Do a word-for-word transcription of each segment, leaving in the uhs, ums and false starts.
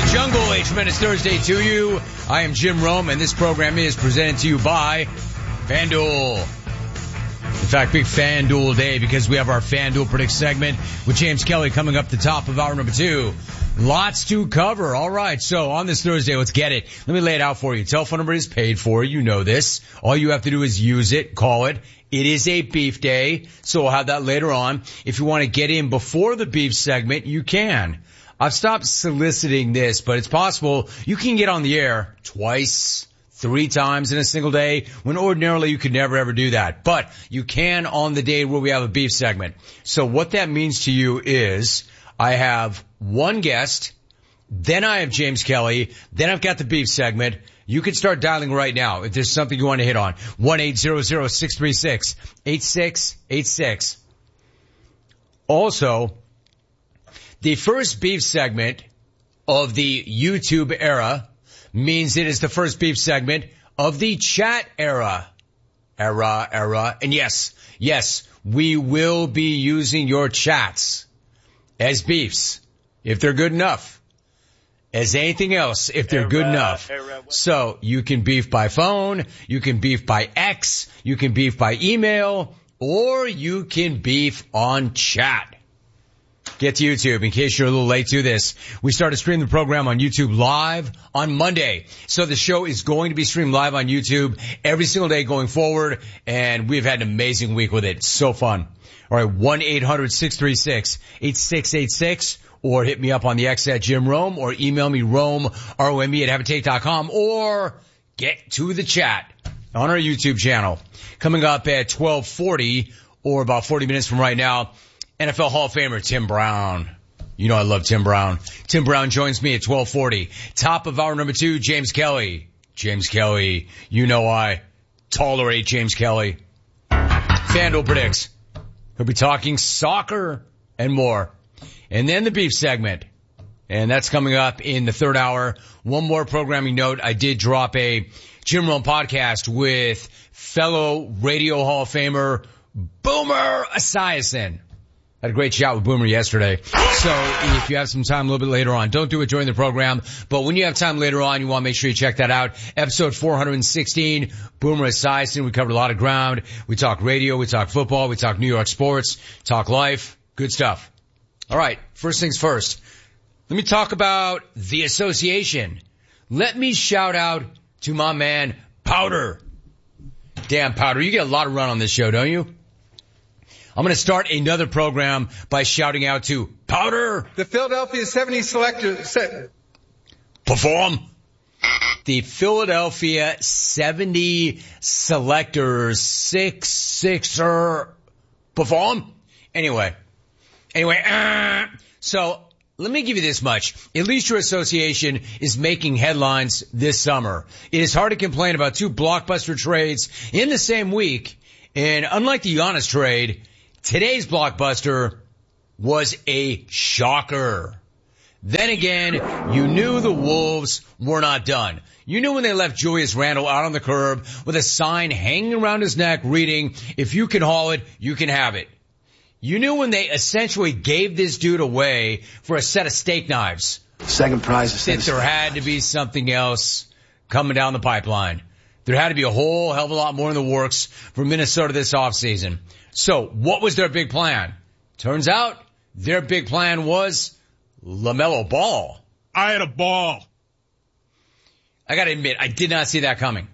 Jungle, a tremendous Thursday to you. I am Jim Rome, and this program is presented to you by FanDuel. In fact, big FanDuel day because we have our FanDuel Predict segment with James Kelly coming up the top of hour number two. Lots to cover. All right, so on this Thursday, let's get it. Let me lay it out for you. Telephone number is paid for. You know this. All you have to do is use it, call it. It is a beef day, so we'll have that later on. If you want to get in before the beef segment, you can. I've stopped soliciting this, but it's possible you can get on the air twice, three times in a single day, when ordinarily you could never ever do that. But you can on the day where we have a beef segment. So what that means to you is I have one guest, then I have James Kelly, then I've got the beef segment. You can start dialing right now if there's something you want to hit on. one eight hundred six three six eight six eight six. Also, the first beef segment of the YouTube era means it is the first beef segment of the chat era. Era, era. And yes, yes, we will be using your chats as beefs if they're good enough. As anything else, if they're era, good enough. Era. So you can beef by phone, you can beef by X, you can beef by email, or you can beef on chat. Get to YouTube in case you're a little late to this. We started streaming the program on YouTube live on Monday. So the show is going to be streamed live on YouTube every single day going forward, and we've had an amazing week with it. It's so fun. All right, one eight hundred six three six eight six eight six, or hit me up on the X at Jim Rome, or email me Rome, R O M E at habitate dot com, or get to the chat on our YouTube channel. Coming up at twelve forty, or about forty minutes from right now, N F L Hall of Famer Tim Brown. You know I love Tim Brown. Tim Brown joins me at twelve forty. Top of hour number two, James Kelly. James Kelly, you know I tolerate James Kelly. FanDuel predicts. He'll be talking soccer and more. And then the beef segment. And that's coming up in the third hour. One more programming note. I did drop a Jim Rome podcast with fellow Radio Hall of Famer Boomer Esiason. Had a great chat with Boomer yesterday. So if you have some time a little bit later on, don't do it during the program, but when you have time later on, you want to make sure you check that out. Episode four hundred sixteen, Boomer Esiason. We covered a lot of ground. We talk radio, we talk football, we talk New York sports, talk life. Good stuff. All right, first things first. Let me talk about the association. Let me shout out to my man, Powder. Damn, Powder, you get a lot of run on this show, don't you? I'm going to start another program by shouting out to Powder. The Philadelphia seventy selectors. Se- Perform. The Philadelphia seventy selectors. Six, sixer. Perform. Anyway. Anyway. Uh, so let me give you this much. At least your association is making headlines this summer. It is hard to complain about two blockbuster trades in the same week. And unlike the Giannis trade, today's blockbuster was a shocker. Then again, you knew the Wolves were not done. You knew when they left Julius Randle out on the curb with a sign hanging around his neck reading, if you can haul it, you can have it. You knew when they essentially gave this dude away for a set of steak knives. Second prize is that there had to be something else coming down the pipeline. There had to be a whole hell of a lot more in the works for Minnesota this offseason. So what was their big plan? Turns out their big plan was LaMelo Ball. I had a ball. I got to admit, I did not see that coming.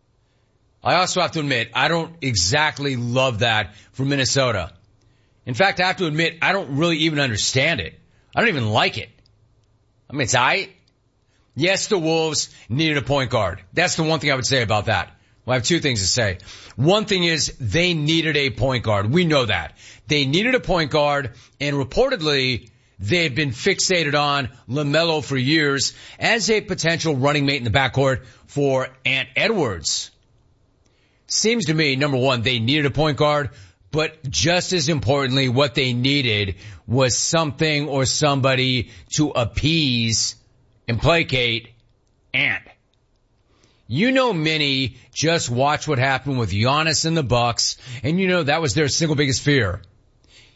I also have to admit, I don't exactly love that for Minnesota. In fact, I have to admit, I don't really even understand it. I don't even like it. I mean, it's all right. Yes, the Wolves needed a point guard. That's the one thing I would say about that. Well, I have two things to say. One thing is they needed a point guard. We know that. They needed a point guard, and reportedly they've been fixated on LaMelo for years as a potential running mate in the backcourt for Ant Edwards. Seems to me, number one, they needed a point guard, but just as importantly, what they needed was something or somebody to appease and placate Ant. You know many just watch what happened with Giannis and the Bucks, and you know that was their single biggest fear.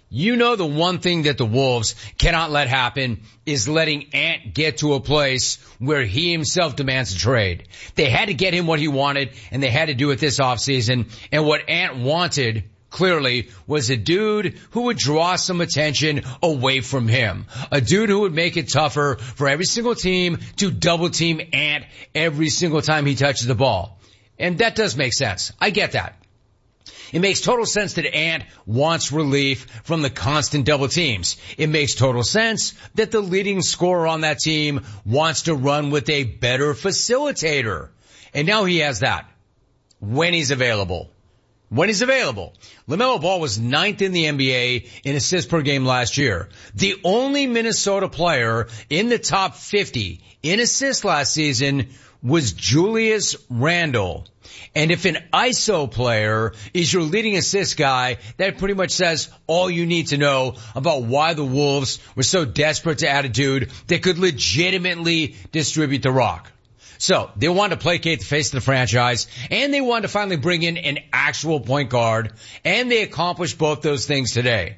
You know the one thing that the Wolves cannot let happen is letting Ant get to a place where he himself demands a trade. They had to get him what he wanted, and they had to do it this offseason. And what Ant wanted, clearly, was a dude who would draw some attention away from him. A dude who would make it tougher for every single team to double team Ant every single time he touches the ball. And that does make sense. I get that. It makes total sense that Ant wants relief from the constant double teams. It makes total sense that the leading scorer on that team wants to run with a better facilitator. And now he has that when he's available. When he's available. LaMelo Ball was ninth in the N B A in assists per game last year. The only Minnesota player in the top fifty in assists last season was Julius Randle. And if an I S O player is your leading assist guy, that pretty much says all you need to know about why the Wolves were so desperate to add a dude that could legitimately distribute the rock. So they wanted to placate the face of the franchise, and they wanted to finally bring in an actual point guard, and they accomplished both those things today.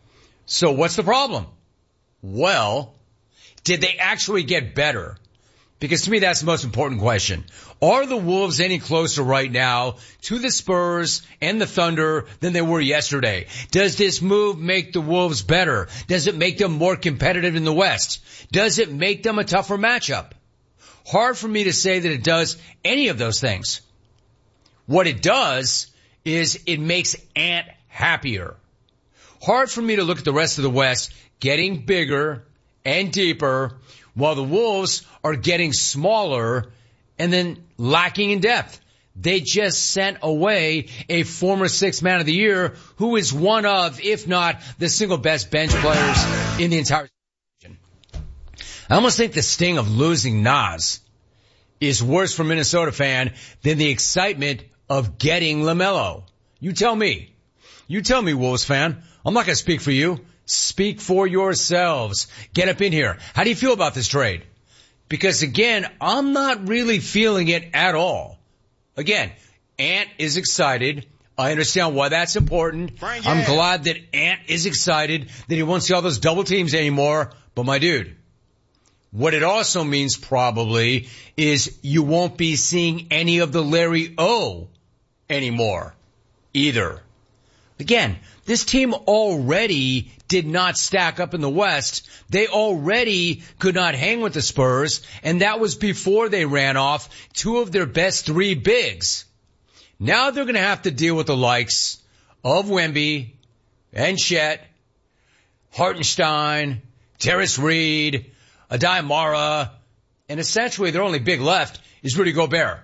So what's the problem? Well, did they actually get better? Because to me, that's the most important question. Are the Wolves any closer right now to the Spurs and the Thunder than they were yesterday? Does this move make the Wolves better? Does it make them more competitive in the West? Does it make them a tougher matchup? Hard for me to say that it does any of those things. What it does is it makes Ant happier. Hard for me to look at the rest of the West getting bigger and deeper while the Wolves are getting smaller and then lacking in depth. They just sent away a former sixth man of the year who is one of, if not the single best bench players in the entire season. I almost think the sting of losing Nas is worse for a Minnesota fan than the excitement of getting LaMelo. You tell me. You tell me, Wolves fan. I'm not going to speak for you. Speak for yourselves. Get up in here. How do you feel about this trade? Because again, I'm not really feeling it at all. Again, Ant is excited. I understand why that's important. I'm glad that Ant is excited that he won't see all those double teams anymore. But my dude, what it also means probably is you won't be seeing any of the Larry O anymore either. Again, this team already did not stack up in the West. They already could not hang with the Spurs, and that was before they ran off two of their best three bigs. Now they're going to have to deal with the likes of Wemby and Chet, Hartenstein, Terrence Reed, Adai Mara, and essentially their only big left is Rudy Gobert.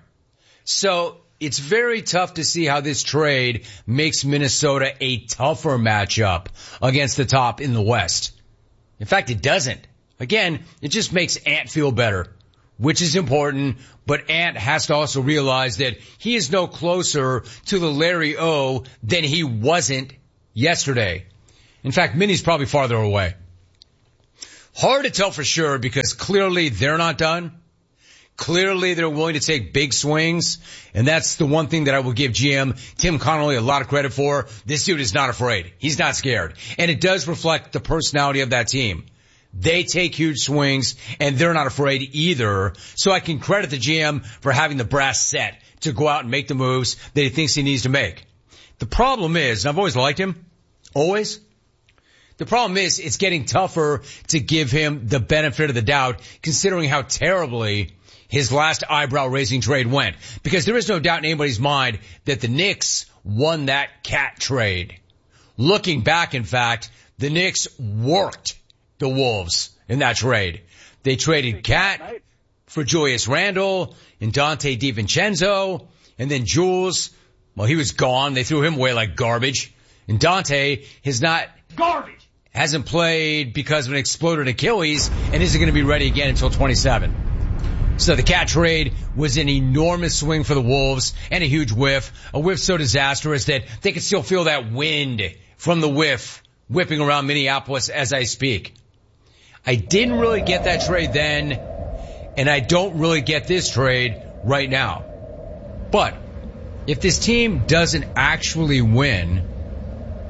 So it's very tough to see how this trade makes Minnesota a tougher matchup against the top in the West. In fact, it doesn't. Again, it just makes Ant feel better, which is important, but Ant has to also realize that he is no closer to the Larry O than he wasn't yesterday. In fact, Minnie's probably farther away. Hard to tell for sure because clearly they're not done. Clearly they're willing to take big swings, and that's the one thing that I will give G M Tim Connolly a lot of credit for. This dude is not afraid. He's not scared. And it does reflect the personality of that team. They take huge swings, and they're not afraid either. So I can credit the G M for having the brass set to go out and make the moves that he thinks he needs to make. The problem is, and I've always liked him, always, the problem is it's getting tougher to give him the benefit of the doubt considering how terribly his last eyebrow-raising trade went. Because there is no doubt in anybody's mind that the Knicks won that cat trade. Looking back, in fact, the Knicks worked the Wolves in that trade. They traded Cat for Julius Randle and Dante DiVincenzo, and then Jules, well, he was gone. They threw him away like garbage. And Dante has not garbage. Hasn't played because of an exploded Achilles and isn't going to be ready again until twenty-seven. So the Cat trade was an enormous swing for the Wolves and a huge whiff, a whiff so disastrous that they could still feel that wind from the whiff whipping around Minneapolis as I speak. I didn't really get that trade then, and I don't really get this trade right now. But if this team doesn't actually win,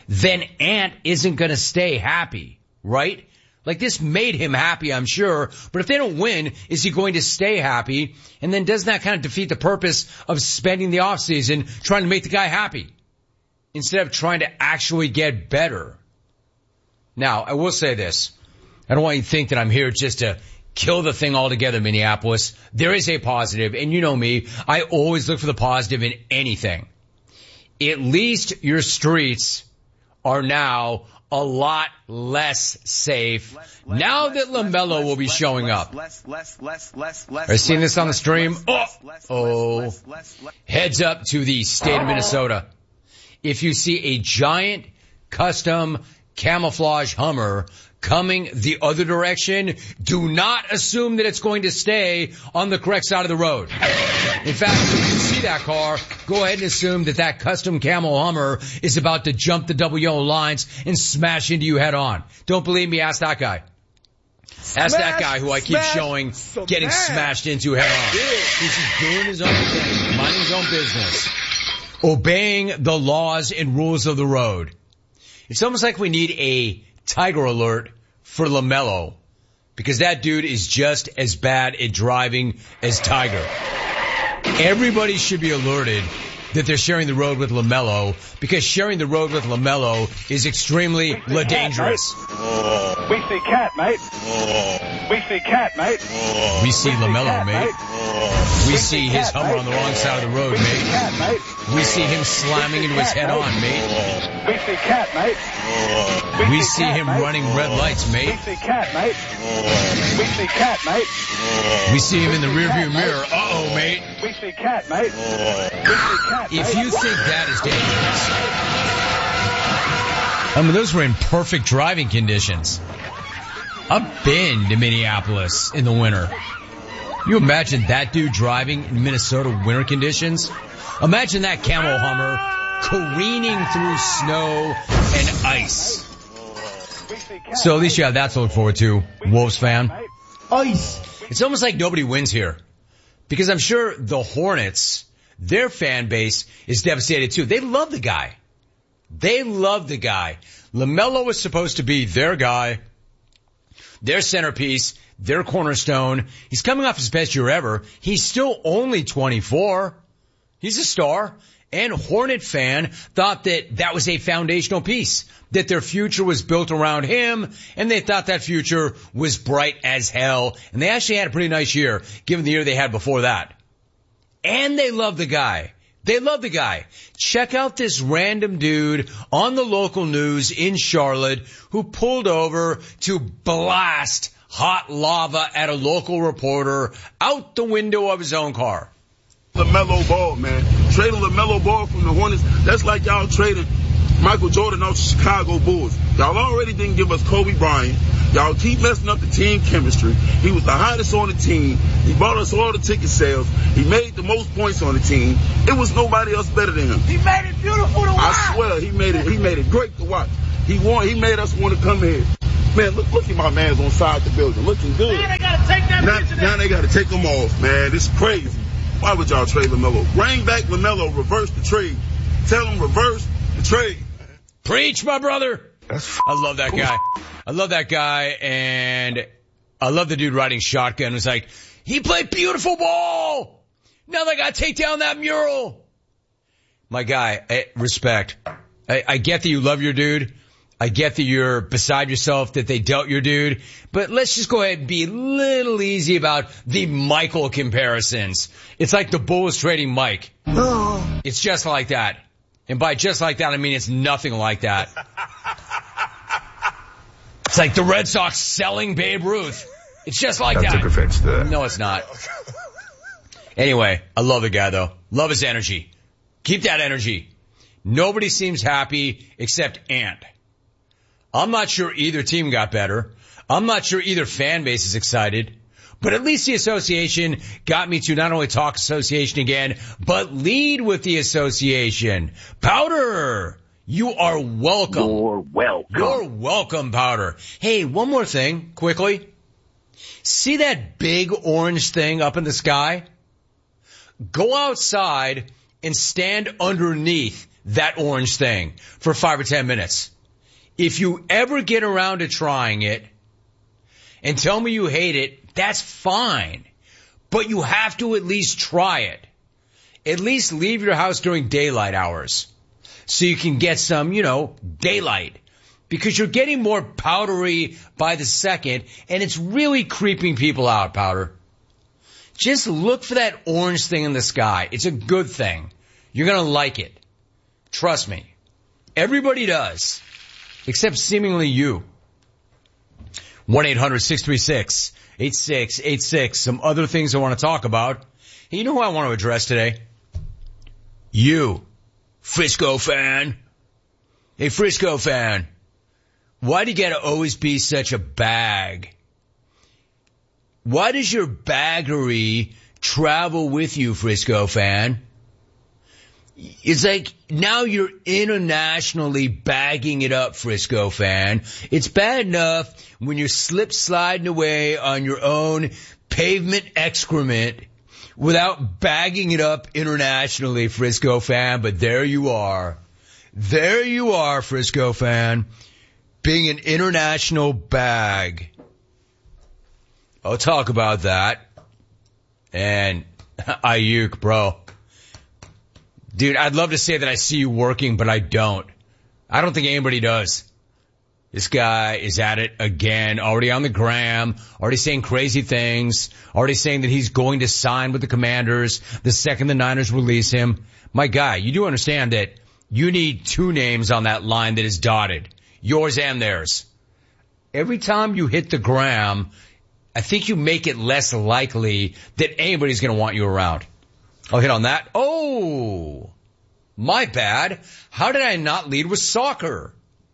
then Ant isn't going to stay happy, right? Like, this made him happy, I'm sure, but if they don't win, is he going to stay happy? And then doesn't that kind of defeat the purpose of spending the offseason trying to make the guy happy instead of trying to actually get better? Now, I will say this. I don't want you to think that I'm here just to kill the thing altogether, Minneapolis. There is a positive, and you know me, I always look for the positive in anything. At least your streets are now a lot less safe less, less, now less, that LaMelo less, will be less, showing less, up. Less, less, less, less, less, Are you seeing this on the stream? Less, oh, less, oh. Less, less, less. Heads up to the state of Minnesota. If you see a giant custom camouflage Hummer coming the other direction, do not assume that it's going to stay on the correct side of the road. In fact, if you see that car, go ahead and assume that that custom camo Hummer is about to jump the double yellow lines and smash into you head on. Don't believe me? Ask that guy. Ask that guy who I keep showing getting smashed into head on. He's just doing his own thing, minding his own business, obeying the laws and rules of the road. It's almost like we need a Tiger alert for LaMelo, because that dude is just as bad at driving as Tiger. Everybody should be alerted that they're sharing the road with LaMelo, because sharing the road with LaMelo is extremely la dangerous. Cat, we see cat, mate. We see cat, mate. We see LaMelo, mate. We see his Hummer on the wrong side of the road, mate. We see him slamming into his head on, mate. We see cat, mate. We see him running red lights, mate. We see cat, mate. We see cat, mate. We see him in the rearview mirror. Uh-oh, mate. We see cat, mate. We see cat, mate. If you think that is dangerous, I mean, those were in perfect driving conditions. I've been to Minneapolis in the winter. You imagine that dude driving in Minnesota winter conditions? Imagine that camo Hummer careening through snow and ice. So at least you have that to look forward to, Wolves fan. Ice. It's almost like nobody wins here, because I'm sure the Hornets, their fan base, is devastated too. They love the guy. They love the guy. LaMelo was supposed to be their guy, their centerpiece, their cornerstone. He's coming off his best year ever. He's still only twenty-four. He's a star. And Hornet fan thought that that was a foundational piece, that their future was built around him, and they thought that future was bright as hell. And they actually had a pretty nice year, given the year they had before that. And they love the guy. They love the guy. Check out this random dude on the local news in Charlotte who pulled over to blast hot lava at a local reporter out the window of his own car. LaMelo Ball, man. Trading LaMelo Ball from the Hornets, that's like y'all trading Michael Jordan off the Chicago Bulls. Y'all already didn't give us Kobe Bryant. Y'all keep messing up the team chemistry. He was the hottest on the team. He bought us all the ticket sales. He made the most points on the team. It was nobody else better than him. He made it beautiful to watch. I swear, he made it. He made it great to watch. He won. He made us want to come here. Man, look, look at my man's on side the building, looking good. Now they gotta take that. Now, now they gotta take him off, man. It's crazy. Why would y'all trade LaMelo? Bring back LaMelo, reverse the trade. Tell him reverse the trade. Preach, my brother. I love that guy. I love that guy, and I love the dude riding shotgun who's like, he played beautiful ball. Now they gotta take down that mural. My guy, I, respect. I, I get that you love your dude. I get that you're beside yourself that they dealt your dude, but let's just go ahead and be a little easy about the Michael comparisons. It's like the Bulls trading Mike. Oh. It's just like that. And by just like that, I mean it's nothing like that. It's like the Red Sox selling Babe Ruth. It's just like that. That took offense to that. No, it's not. Anyway, I love the guy though. Love his energy. Keep that energy. Nobody seems happy except Ant. I'm not sure either team got better. I'm not sure either fan base is excited. But at least the association got me to not only talk association again, but lead with the association. Powder, you are welcome. You're welcome. You're welcome, Powder. Hey, one more thing, quickly. See that big orange thing up in the sky? Go outside and stand underneath that orange thing for five or ten minutes. If you ever get around to trying it and tell me you hate it, that's fine. But you have to at least try it. At least leave your house during daylight hours so you can get some, you know, daylight. Because you're getting more powdery by the second, and it's really creeping people out, powder. Just look for that orange thing in the sky. It's a good thing. You're going to like it. Trust me. Everybody does. Except seemingly you. one eight hundred six three six eight six eight six. Some other things I want to talk about. Hey, you know who I want to address today? You. Frisco fan. Hey, Frisco fan. Why do you gotta always be such a bag? Why does your baggery travel with you, Frisco fan? It's like now you're internationally bagging it up, Frisco fan. It's bad enough when you're slip sliding away on your own pavement excrement without bagging it up internationally, Frisco fan. But there you are. There you are, Frisco fan, being an international bag. I'll talk about that. And Ayuk, bro. Dude, I'd love to say that I see you working, but I don't. I don't think anybody does. This guy is at it again, already on the gram, already saying crazy things, already saying that he's going to sign with the Commanders the second the Niners release him. My guy, you do understand that you need two names on that line that is dotted, yours and theirs. Every time you hit the gram, I think you make it less likely that anybody's going to want you around. I'll hit on that. Oh, my bad. How did I not lead with soccer?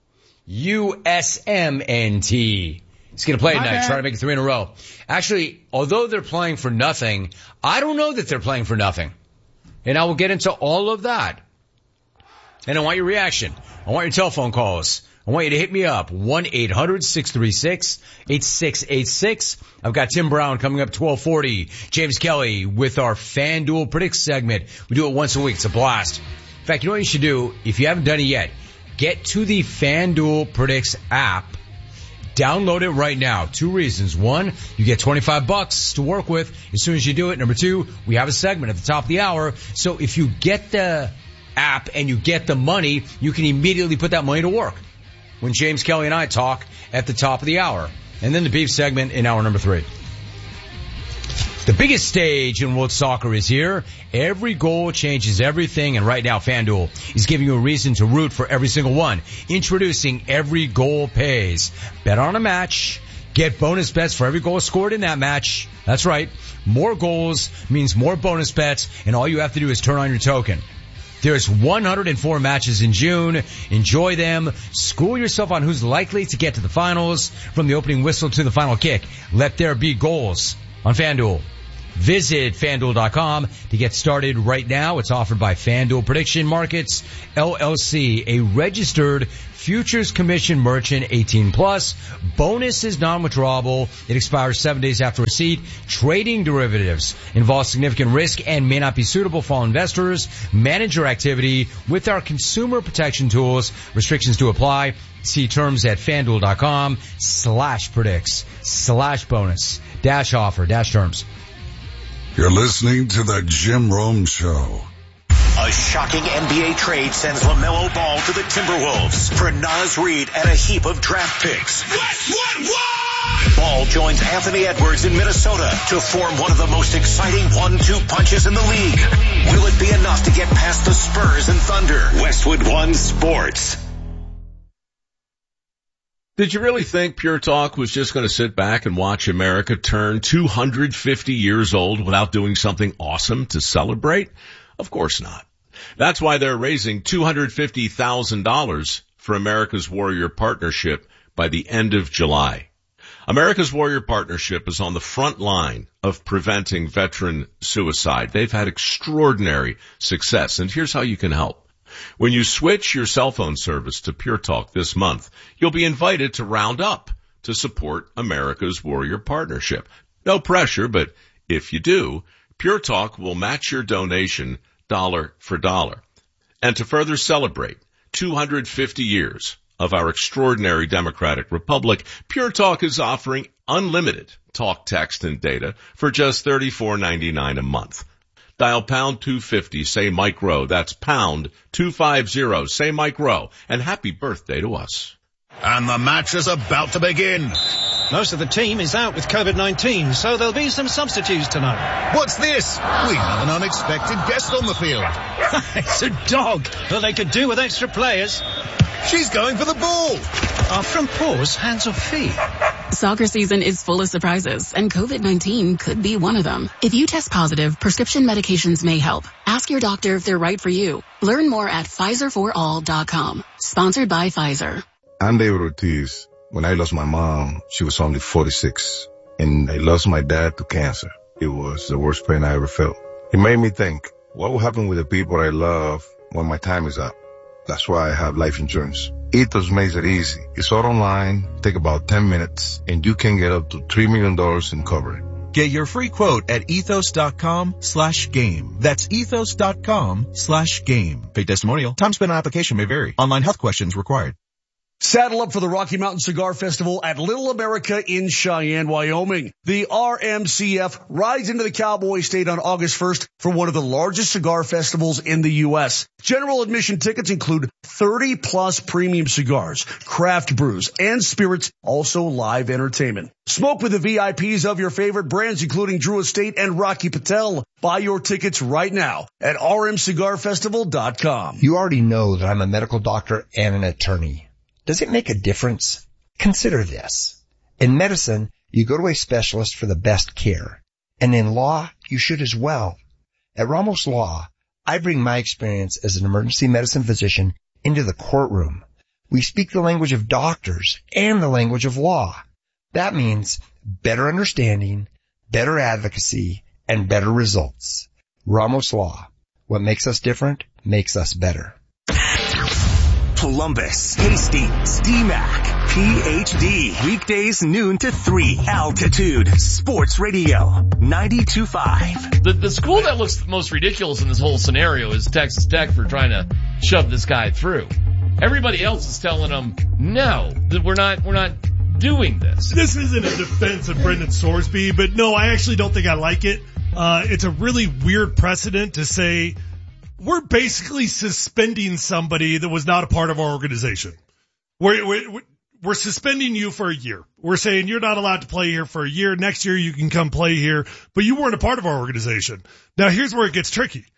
U S M N T. He's going to play My tonight, bad. try to make it three in a row. Actually, although they're playing for nothing, I don't know that they're playing for nothing. And I will get into all of that. And I want your reaction. I want your telephone calls. I want you to hit me up. one eight hundred six three six eight six eight six. I've got Tim Brown coming up twelve forty. James Kelly with our FanDuel Predicts segment. We do it once a week. It's a blast. In fact, you know what you should do? If you haven't done it yet, get to the FanDuel Predicts app. Download it right now. Two reasons. One, you get twenty-five bucks to work with as soon as you do it. Number two, we have a segment at the top of the hour. So if you get the app and you get the money, you can immediately put that money to work when James Kelly and I talk at the top of the hour. And then the beef segment in hour number three. The biggest stage in world soccer is here. Every goal changes everything, and right now FanDuel is giving you a reason to root for every single one. Introducing Every Goal Pays. Bet on a match. Get bonus bets for every goal scored in that match. That's right. More goals means more bonus bets, and all you have to do is turn on your token. There's one hundred four matches in June. Enjoy them. School yourself on who's likely to get to the finals from the opening whistle to the final kick. Let there be goals on FanDuel. Visit FanDuel dot com to get started right now. It's offered by FanDuel Prediction Markets, L L C, a registered futures commission merchant, eighteen plus. Bonus is non-withdrawable. It expires seven days after receipt. Trading derivatives involves significant risk and may not be suitable for all investors. Manage your activity with our consumer protection tools. Restrictions do apply. See terms at FanDuel dot com slash predicts slash bonus dash offer dash terms. You're listening to the Jim Rome Show. A shocking N B A trade sends LaMelo Ball to the Timberwolves for Naz Reid and a heap of draft picks. What, what, what? Ball joins Anthony Edwards in Minnesota to form one of the most exciting one two punches in the league. Will it be enough to get past the Spurs and Thunder? Westwood One Sports. Did you really think Pure Talk was just going to sit back and watch America turn two hundred fifty years old without doing something awesome to celebrate? Of course not. That's why they're raising two hundred fifty thousand dollars for America's Warrior Partnership by the end of July. America's Warrior Partnership is on the front line of preventing veteran suicide. They've had extraordinary success, and here's how you can help. When you switch your cell phone service to Pure Talk this month, you'll be invited to round up to support America's Warrior Partnership. No pressure, but if you do, Pure Talk will match your donation dollar for dollar. And to further celebrate two hundred fifty years of our extraordinary democratic republic, Pure Talk is offering unlimited talk, text, and data for just thirty-four ninety-nine a month. Dial pound two fifty, say Mike Rowe. That's pound two fifty, say Mike Rowe. And happy birthday to us. And the match is about to begin. Most of the team is out with COVID nineteen, so there'll be some substitutes tonight. What's this? We have an unexpected guest on the field. It's a dog. Well, they could do with extra players. She's going for the ball. Are front paws hands or feet? Soccer season is full of surprises, and COVID nineteen could be one of them. If you test positive, prescription medications may help. Ask your doctor if they're right for you. Learn more at Pfizer for all dot com. Sponsored by Pfizer. I'm David Ortiz. When I lost my mom, she was only forty-six, and I lost my dad to cancer. It was the worst pain I ever felt. It made me think, what will happen with the people I love when my time is up? That's why I have life insurance. Ethos makes it easy. It's all online, take about ten minutes, and you can get up to three million dollars in coverage. Get your free quote at ethos.com slash game. That's ethos.com slash game. Paid testimonial. Time spent on application may vary. Online health questions required. Saddle up for the Rocky Mountain Cigar Festival at Little America in Cheyenne, Wyoming. The R M C F rides into the Cowboy State on August first for one of the largest cigar festivals in the U S. General admission tickets include thirty plus premium cigars, craft brews, and spirits, also live entertainment. Smoke with the V I Ps of your favorite brands, including Drew Estate and Rocky Patel. Buy your tickets right now at r m cigar festival dot com. You already know that I'm a medical doctor and an attorney. Does it make a difference? Consider this. In medicine, you go to a specialist for the best care. And in law, you should as well. At Ramos Law, I bring my experience as an emergency medicine physician into the courtroom. We speak the language of doctors and the language of law. That means better understanding, better advocacy, and better results. Ramos Law. What makes us different makes us better. Columbus, Hastings, D MAC, P H D. Weekdays noon to three. Altitude Sports Radio ninety-two point five. The, the school that looks most ridiculous in this whole scenario is Texas Tech for trying to shove this guy through. Everybody else is telling them, no, that we're not, we're not doing this. This isn't a defense of Brendan Sorsby, but no, I actually don't think I like it. Uh, it's a really weird precedent to say, we're basically suspending somebody that was not a part of our organization. We're, we're, we're suspending you for a year. We're saying you're not allowed to play here for a year. Next year you can come play here, but you weren't a part of our organization. Now here's where it gets tricky.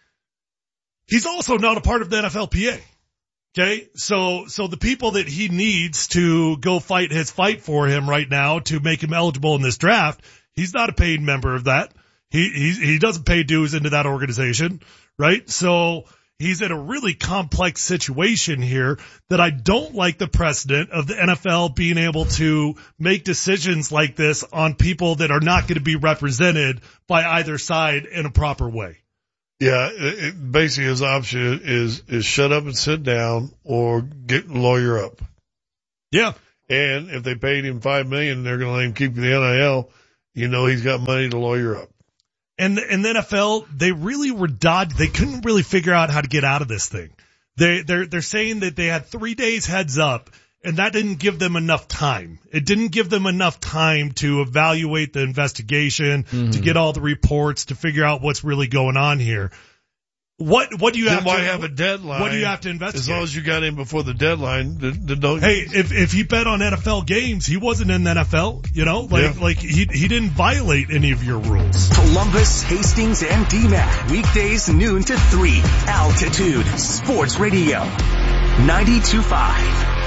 He's also not a part of the N F L P A. Okay. So, so the people that he needs to go fight his fight for him right now to make him eligible in this draft, he's not a paid member of that. He, he, he doesn't pay dues into that organization. Right? So he's in a really complex situation here that I don't like the precedent of the N F L being able to make decisions like this on people that are not going to be represented by either side in a proper way. Yeah, it, it, basically his option is, is shut up and sit down or get lawyer up. Yeah. And if they paid him five million dollars and they're going to let him keep the N I L, you know he's got money to lawyer up. And in the N F L, they really were dodged. They couldn't really figure out how to get out of this thing. They, they're, they're saying that they had three days heads up, and that didn't give them enough time. It didn't give them enough time to evaluate the investigation, mm-hmm. to get all the reports, to figure out what's really going on here. What, what do you then have why to, have a deadline? What do you have to investigate? As long as you got in before the deadline, then, then don't. Hey, if, if he bet on N F L games, he wasn't in the N F L, you know, like, yeah. like he, he didn't violate any of your rules. Columbus, Hastings, and D MAC. Weekdays noon to three. Altitude Sports Radio ninety-two point five.